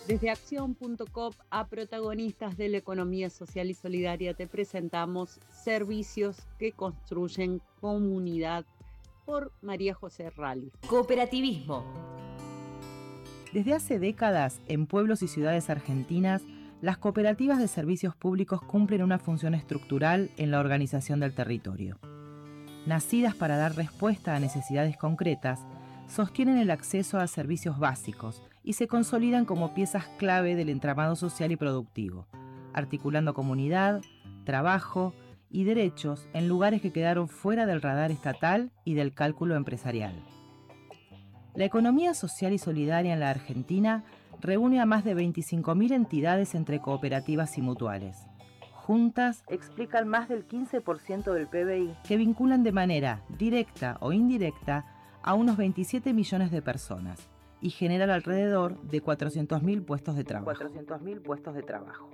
Desde Acción.coop a protagonistas de la economía social y solidaria te presentamos Servicios que construyen comunidad por María José Rally. Cooperativismo. Desde hace décadas, en pueblos y ciudades argentinas, las cooperativas de servicios públicos cumplen una función estructural en la organización del territorio. Nacidas para dar respuesta a necesidades concretas, sostienen el acceso a servicios básicos y se consolidan como piezas clave del entramado social y productivo, articulando comunidad, trabajo y derechos en lugares que quedaron fuera del radar estatal y del cálculo empresarial. La economía social y solidaria en la Argentina reúne a más de 25.000 entidades entre cooperativas y mutuales. Juntas explican más del 15% del PBI, que vinculan de manera directa o indirecta a unos 27 millones de personas y generan alrededor de 400.000 puestos de trabajo.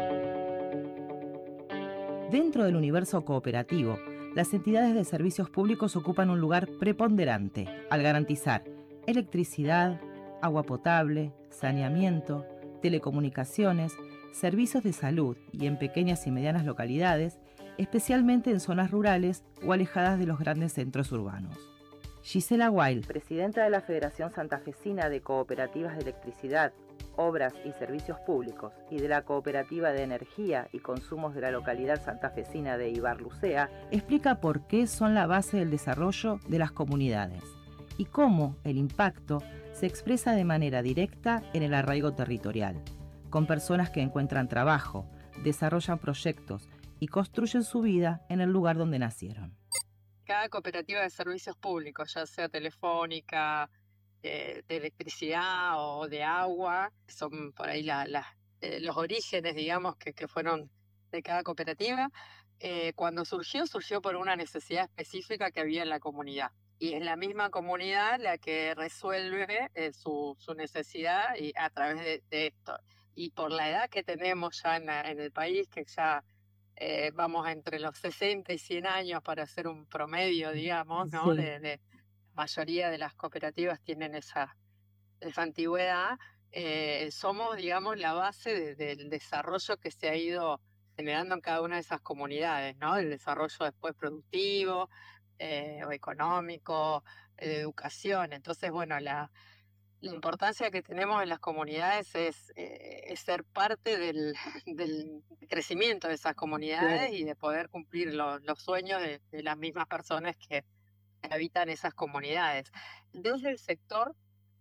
Dentro del universo cooperativo, las entidades de servicios públicos ocupan un lugar preponderante al garantizar electricidad, agua potable, saneamiento, telecomunicaciones, servicios de salud y en pequeñas y medianas localidades, especialmente en zonas rurales o alejadas de los grandes centros urbanos. Gisela Wild, presidenta de la Federación Santafesina de Cooperativas de Electricidad, Obras y Servicios Públicos y de la Cooperativa de Energía y Consumos de la localidad santafesina de Ibarlucea, explica por qué son la base del desarrollo de las comunidades y cómo el impacto se expresa de manera directa en el arraigo territorial, con personas que encuentran trabajo, desarrollan proyectos y construyen su vida en el lugar donde nacieron. Cada cooperativa de servicios públicos, ya sea telefónica, de electricidad o de agua, son por ahí los orígenes, digamos, que fueron de cada cooperativa. Cuando surgió por una necesidad específica que había en la comunidad. Y es la misma comunidad la que resuelve su necesidad y a través de esto. Y por la edad que tenemos ya en el país, que ya vamos entre los 60 y 100 años para hacer un promedio, digamos, ¿no? Sí. La mayoría de las cooperativas tienen esa antigüedad. Somos, digamos, la base del desarrollo que se ha ido generando en cada una de esas comunidades, ¿no? El desarrollo después productivo, o económico, de educación. Entonces, bueno, la importancia que tenemos en las comunidades es ser parte del crecimiento de esas comunidades y de poder cumplir los sueños de las mismas personas que habitan esas comunidades. Desde el sector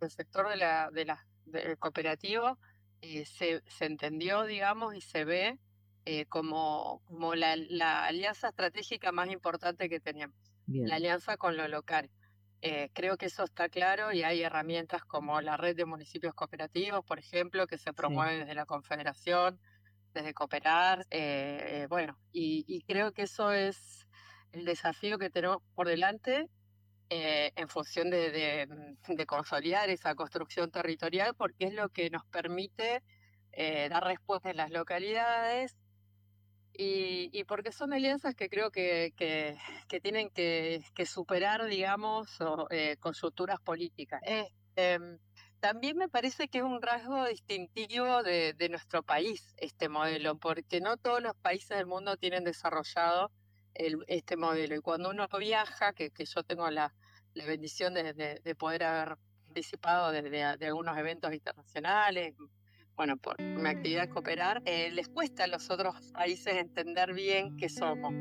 del cooperativo, se entendió, digamos, y se ve como la alianza estratégica más importante que tenemos, Bien. la alianza con lo local. Creo que eso está claro y hay herramientas como la red de municipios cooperativos, por ejemplo, que se promueve desde la Confederación, desde Cooperar. Bueno, y creo que eso es el desafío que tenemos por delante, en función de consolidar esa construcción territorial, porque es lo que nos permite dar respuesta en las localidades. Y porque son alianzas que creo que tienen que superar, digamos, coyunturas políticas. También me parece que es un rasgo distintivo de nuestro país este modelo, porque no todos los países del mundo tienen desarrollado este modelo. Y cuando uno viaja, que yo tengo la bendición de poder haber participado de algunos eventos internacionales, bueno, por mi actividad Cooperar, les cuesta a los otros países entender bien qué somos.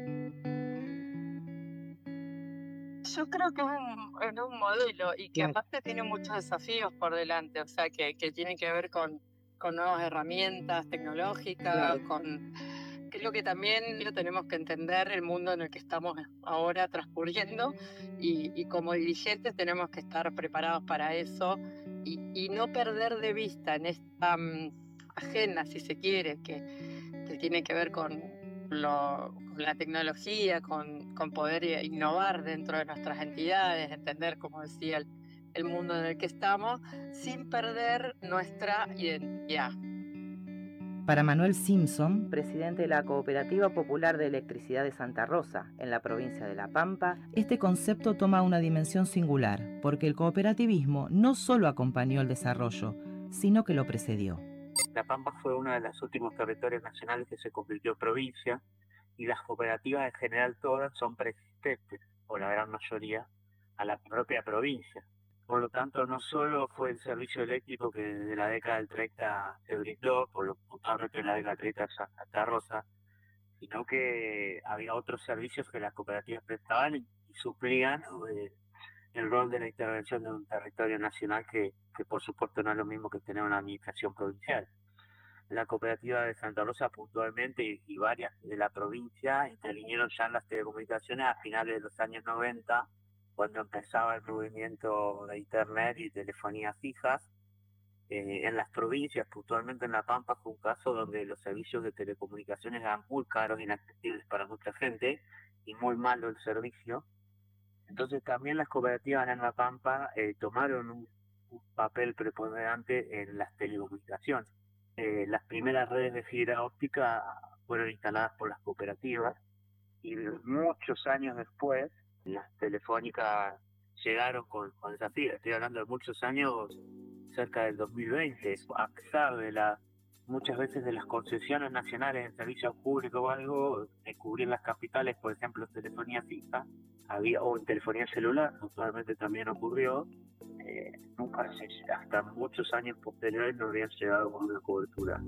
Yo creo que es un modelo y que aparte tiene muchos desafíos por delante, o sea, que tienen que ver con nuevas herramientas tecnológicas, creo que también tenemos que entender el mundo en el que estamos ahora transcurriendo y como dirigentes tenemos que estar preparados para eso y no perder de vista en esta agenda, si se quiere, que tiene que ver con la tecnología, con poder innovar dentro de nuestras entidades, entender, como decía, el mundo en el que estamos, sin perder nuestra identidad. Para Manuel Simpson, presidente de la Cooperativa Popular de Electricidad de Santa Rosa, en la provincia de La Pampa, este concepto toma una dimensión singular, porque el cooperativismo no solo acompañó el desarrollo, sino que lo precedió. La Pampa fue uno de los últimos territorios nacionales que se convirtió en provincia, y las cooperativas en general todas son preexistentes, o la gran mayoría, a la propia provincia. Por lo tanto, no solo fue el servicio eléctrico que desde la década del 30 se brindó, por lo puntualmente en la década del 30 en Santa Rosa, sino que había otros servicios que las cooperativas prestaban y suplían el rol de la intervención de un territorio nacional que por supuesto no es lo mismo que tener una administración provincial. La cooperativa de Santa Rosa puntualmente y varias de la provincia intervinieron ya en las telecomunicaciones a finales de los años 90, cuando empezaba el movimiento de internet y telefonía fijas. En las provincias, puntualmente en La Pampa, fue un caso donde los servicios de telecomunicaciones eran muy caros e inaccesibles para mucha gente y muy malo el servicio. Entonces también las cooperativas en La Pampa tomaron un papel preponderante en las telecomunicaciones. Las primeras redes de fibra óptica fueron instaladas por las cooperativas y muchos años después las telefónicas llegaron con esa fibra. Estoy hablando de muchos años, cerca del 2020, a pesar de muchas veces de las concesiones nacionales en servicios públicos o algo, de cubrir las capitales, por ejemplo, telefonía fija, o en telefonía celular, actualmente también ocurrió. Nunca, hasta muchos años posteriores, no habían llegado con una cobertura.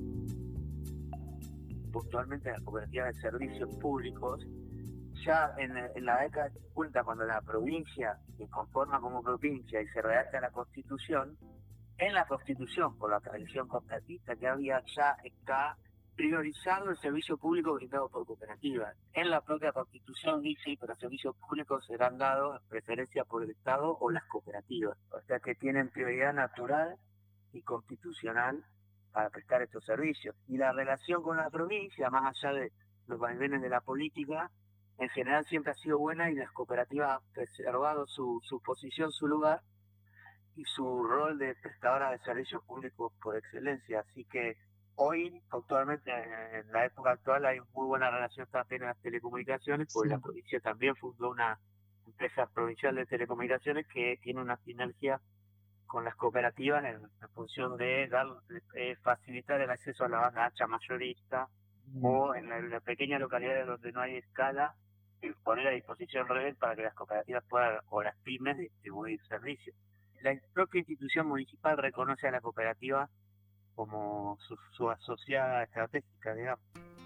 Puntualmente las cooperativas de servicios públicos, ya en la década de 50, cuando la provincia se conforma como provincia y se redacta la Constitución, en la Constitución, por la tradición cooperativista que había, ya está priorizado el servicio público brindado por cooperativas. En la propia Constitución dice que los servicios públicos serán dados en preferencia por el Estado o las cooperativas, o sea que tienen prioridad natural y constitucional para prestar estos servicios. Y la relación con la provincia, más allá de los vaivenes de la política, en general siempre ha sido buena, y las cooperativas han preservado su posición, su lugar y su rol de prestadora de servicios públicos por excelencia. Así que hoy, actualmente, en la época actual, hay muy buena relación también en las telecomunicaciones, porque la provincia también fundó una empresa provincial de telecomunicaciones que tiene una sinergia con las cooperativas en función de facilitar el acceso a la banda ancha mayorista, o en la pequeña localidad donde no hay escala, poner a disposición redes para que las cooperativas puedan, o las pymes, distribuir servicios. La propia institución municipal reconoce a la cooperativa como su asociada estratégica, digamos.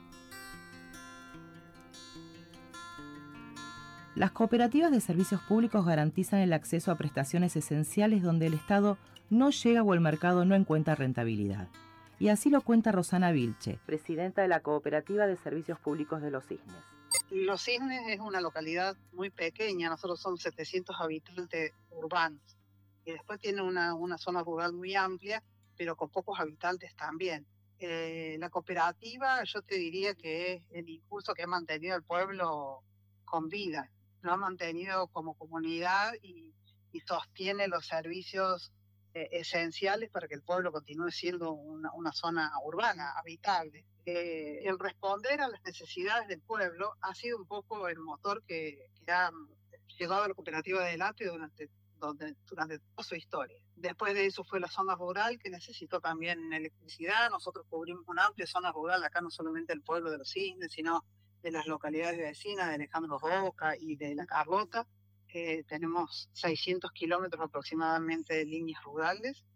Las cooperativas de servicios públicos garantizan el acceso a prestaciones esenciales donde el Estado no llega o el mercado no encuentra rentabilidad. Y así lo cuenta Rosana Vilche, presidenta de la Cooperativa de Servicios Públicos de Los Cisnes. Los Cisnes es una localidad muy pequeña, nosotros somos 700 habitantes urbanos, y después tiene una zona rural muy amplia, pero con pocos habitantes también. La cooperativa, yo te diría que es el impulso que ha mantenido el pueblo con vida, lo ha mantenido como comunidad y sostiene los servicios esenciales para que el pueblo continúe siendo una zona urbana, habitable. El responder a las necesidades del pueblo ha sido un poco el motor que ha llevado a la cooperativa adelante durante toda su historia. Después de eso fue la zona rural, que necesitó también electricidad. Nosotros cubrimos una amplia zona rural, acá no solamente el pueblo de Los Cisnes, sino de las localidades vecinas de Alejandro Roca y de La Carlota. Tenemos 600 kilómetros aproximadamente de líneas rurales.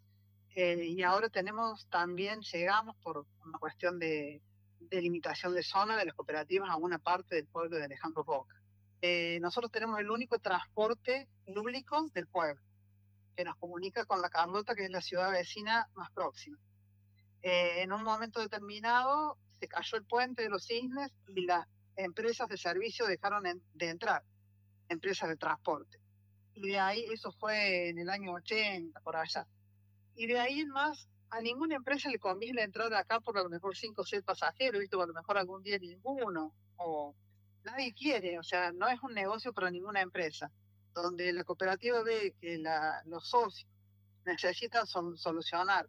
Y ahora llegamos por una cuestión de limitación de zona de las cooperativas a una parte del pueblo de Alejandro Roca. Nosotros tenemos el único transporte público del pueblo, que nos comunica con La Carlota, que es la ciudad vecina más próxima. En un momento determinado se cayó el puente de Los Cisnes y las empresas de servicio dejaron de entrar, empresas de transporte. Y de ahí, eso fue en el año 80, por allá. Y de ahí en más, a ninguna empresa le conviene entrar acá por a lo mejor 5 o 6 pasajeros, ¿viste? O a lo mejor algún día ninguno, o nadie quiere, o sea, no es un negocio para ninguna empresa. Donde la cooperativa ve que los socios necesitan solucionar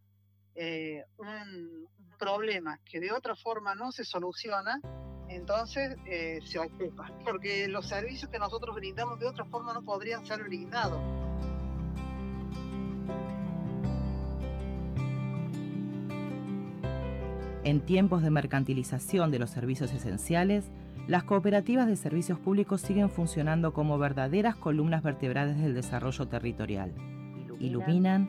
un problema que de otra forma no se soluciona, entonces se ocupa, porque los servicios que nosotros brindamos de otra forma no podrían ser brindados. En tiempos de mercantilización de los servicios esenciales, las cooperativas de servicios públicos siguen funcionando como verdaderas columnas vertebrales del desarrollo territorial. Iluminan,